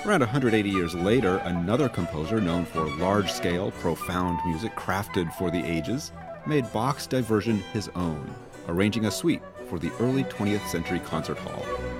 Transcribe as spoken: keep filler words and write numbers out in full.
Around one hundred eighty years later, another composer known for large-scale, profound music crafted for the ages made Bach's diversion his own, arranging a suite for the early twentieth century concert hall.